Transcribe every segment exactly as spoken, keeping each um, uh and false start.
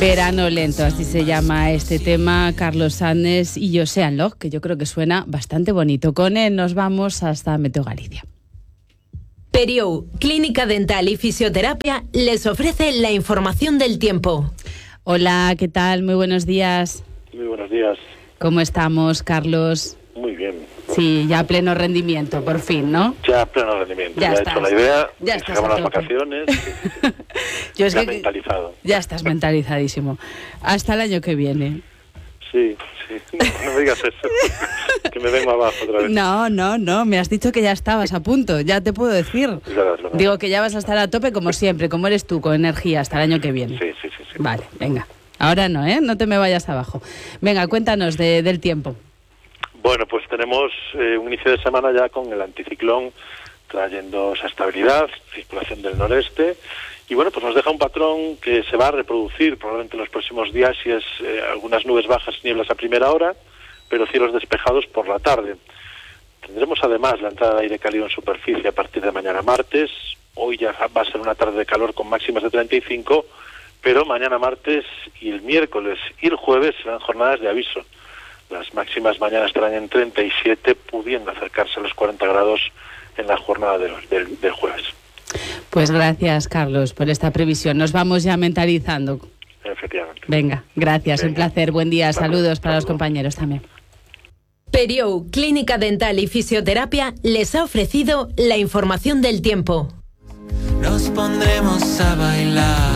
Verano lento, así se llama este tema. Carlos Sánchez y Joséanlo, que yo creo que suena bastante bonito. Con él nos vamos hasta Meteo Galicia. Periou, Clínica Dental y Fisioterapia, les ofrece la información del tiempo. Hola, ¿qué tal? Muy buenos días. Muy buenos días. ¿Cómo estamos, Carlos? Muy bien. Sí, ya a pleno rendimiento, por fin, ¿no? Ya a pleno rendimiento. Ya, Ya, ya he hecho la idea, ya se acaban las vacaciones. Yo es ya que mentalizado. Ya estás mentalizadísimo. Hasta el año que viene. Sí, sí. No, no me digas eso. Que me vengo abajo otra vez. No, no, no. Me has dicho que ya estabas a punto. Ya te puedo decir. Es verdad, es verdad. Digo que ya vas a estar a tope como siempre, como eres tú, con energía hasta el año que viene. Sí, sí, sí. sí. Vale, venga. Ahora no, ¿eh? No te me vayas abajo. Venga, cuéntanos de, del tiempo. Bueno, pues tenemos eh, un inicio de semana ya con el anticiclón trayendo esa estabilidad, circulación del noreste, y bueno, pues nos deja un patrón que se va a reproducir probablemente en los próximos días, y es eh, algunas nubes bajas y nieblas a primera hora, pero cielos despejados por la tarde. Tendremos además la entrada de aire cálido en superficie a partir de mañana martes. Hoy ya va a ser una tarde de calor con máximas de treinta y cinco, pero mañana martes y el miércoles y el jueves serán jornadas de aviso. Las máximas mañana estarán en treinta y siete, pudiendo acercarse a los cuarenta grados en la jornada del, del, del jueves. Pues gracias, Carlos, por esta previsión. Nos vamos ya mentalizando. Efectivamente. Venga, gracias, Venga. Un placer. Buen día, Claro, saludos para claro. los compañeros también. Periou, Clínica Dental y Fisioterapia, les ha ofrecido la información del tiempo. Nos pondremos a bailar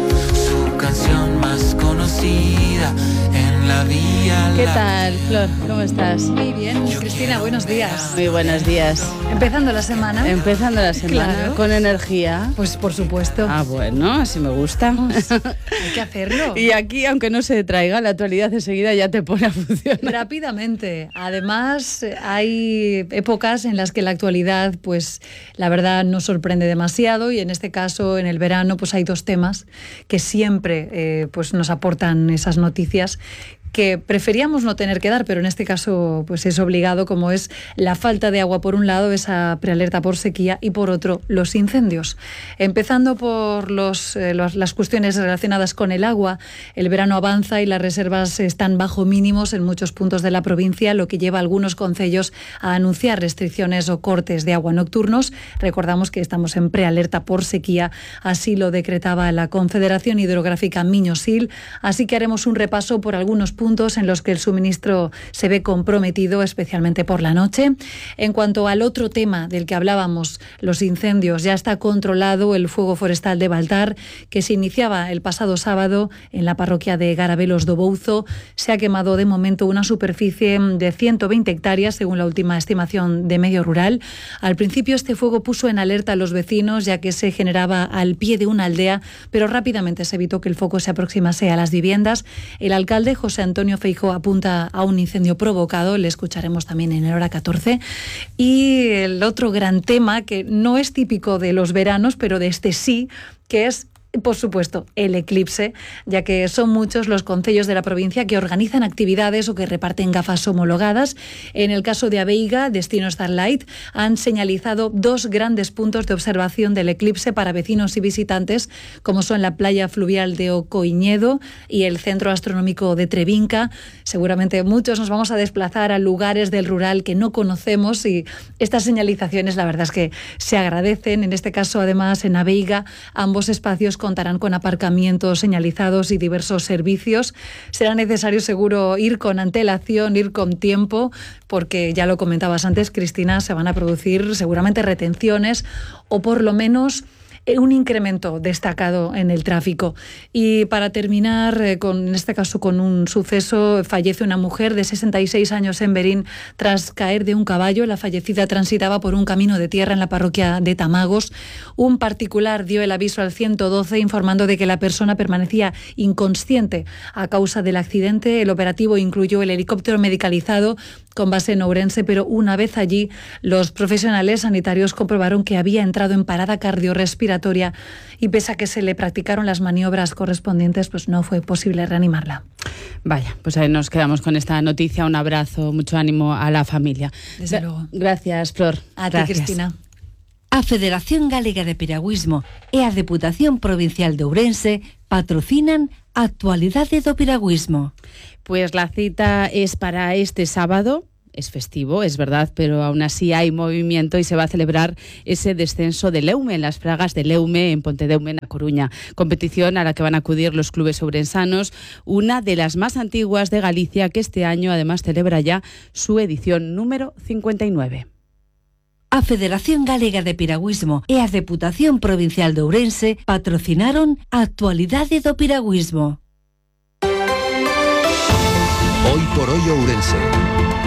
su canción más conocida en la vía. ¿Qué tal, Flor? ¿Cómo estás? Muy bien, Cristina, buenos días. Muy buenos días. Empezando la semana. Empezando la semana Claro. con energía. Pues por supuesto. Ah, bueno, así me gusta. Hay que hacerlo. Y aquí, aunque no se traiga, la actualidad enseguida ya te pone a funcionar. Rápidamente. Además, hay épocas en las que la actualidad, pues, la verdad nos sorprende demasiado, y en este caso, en el verano, pues hay dos temas que siempre eh, pues nos aportan esas noticias que preferíamos no tener que dar, pero en este caso pues es obligado, como es la falta de agua por un lado, esa prealerta por sequía, y por otro los incendios. Empezando por los, eh, los, las cuestiones relacionadas con el agua, el verano avanza y las reservas están bajo mínimos en muchos puntos de la provincia, lo que lleva a algunos concellos a anunciar restricciones o cortes de agua nocturnos. Recordamos que estamos en prealerta por sequía, así lo decretaba la Confederación Hidrográfica Miño-Sil, así que haremos un repaso por algunos puntos en los que el suministro se ve comprometido, especialmente por la noche. En cuanto al otro tema del que hablábamos, los incendios, ya está controlado el fuego forestal de Baltar, que se iniciaba el pasado sábado en la parroquia de Garabelos do Bouzo. Se ha quemado de momento una superficie de ciento veinte hectáreas, según la última estimación de Medio Rural. Al principio este fuego puso en alerta a los vecinos, ya que se generaba al pie de una aldea, pero rápidamente se evitó que el foco se aproximase a las viviendas. El alcalde José Antonio Feijóo apunta a un incendio provocado, le escucharemos también en el hora catorce. Y el otro gran tema, que no es típico de los veranos, pero de este sí, que es, por supuesto, el eclipse, ya que son muchos los concellos de la provincia que organizan actividades o que reparten gafas homologadas. En el caso de Abeiga, Destino Starlight, han señalizado dos grandes puntos de observación del eclipse para vecinos y visitantes, como son la playa fluvial de Ocoiñedo y el Centro Astronómico de Trevinca. Seguramente muchos nos vamos a desplazar a lugares del rural que no conocemos, y estas señalizaciones, la verdad es que se agradecen. En este caso, además, en Abeiga, ambos espacios contarán con aparcamientos señalizados y diversos servicios. Será necesario seguro ir con antelación, ir con tiempo, porque ya lo comentabas antes, Cristina, se van a producir seguramente retenciones o por lo menos un incremento destacado en el tráfico. Y para terminar, eh, con, en este caso con un suceso, fallece una mujer de sesenta y seis años en Berín tras caer de un caballo. La fallecida transitaba por un camino de tierra en la parroquia de Tamagos. Un particular dio el aviso al ciento doce informando de que la persona permanecía inconsciente a causa del accidente. El operativo incluyó el helicóptero medicalizado con base en Ourense, pero una vez allí, los profesionales sanitarios comprobaron que había entrado en parada cardiorrespiratoria, y pese a que se le practicaron las maniobras correspondientes, pues no fue posible reanimarla. Vaya, pues ahí nos quedamos con esta noticia. Un abrazo, mucho ánimo a la familia. Desde luego. Gracias, Flor. A Gracias. ti, Cristina. A Federación Galega de Piragüismo e a Deputación Provincial de Ourense patrocinan Actualidade do piragüismo. Pues la cita es para este sábado. Es festivo, es verdad, pero aún así hay movimiento y se va a celebrar ese descenso de Leume en las fragas de Leume en Pontedeume, en A Coruña. Competición a la que van a acudir los clubes ourensanos, una de las más antiguas de Galicia, que este año además celebra ya su edición número cincuenta y nueve. A Federación Galega de Piragüismo e a Deputación Provincial de Ourense patrocinaron a Actualidade do Piragüismo. Hoy por hoy Ourense.